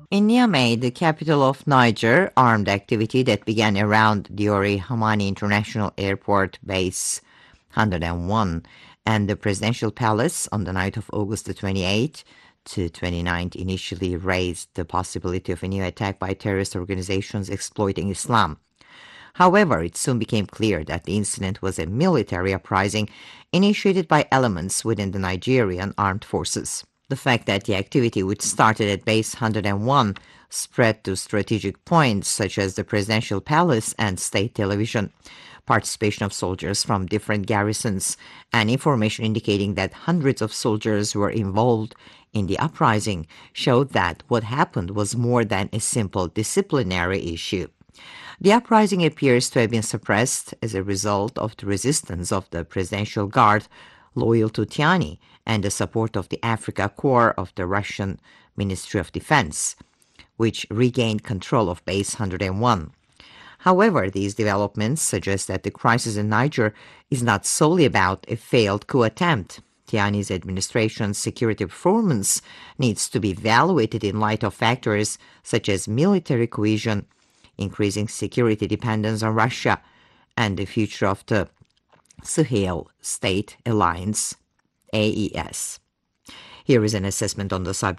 In Niamey, the capital of Niger, armed activity that began around Diori Hamani International Airport Base 101 and the Presidential Palace on the night of August the 28th to 29th initially raised the possibility of a new attack by terrorist organizations exploiting Islam. However, it soon became clear that the incident was a military uprising initiated by elements within the Nigerian armed forces. The fact that the activity, which started at Base 101, spread to strategic points such as the Presidential Palace and state television, participation of soldiers from different garrisons, and information indicating that hundreds of soldiers were involved in the uprising showed that what happened was more than a simple disciplinary issue. The uprising appears to have been suppressed as a result of the resistance of the Presidential Guard loyal to Tiani and the support of the Africa Corps of the Russian Ministry of Defense, which regained control of Base 101. However, these developments suggest that the crisis in Niger is not solely about a failed coup attempt. Tiani's administration's security performance needs to be evaluated in light of factors such as military cohesion, increasing security dependence on Russia, and the future of the Sahel State Alliance, AES. Here is an assessment on the subject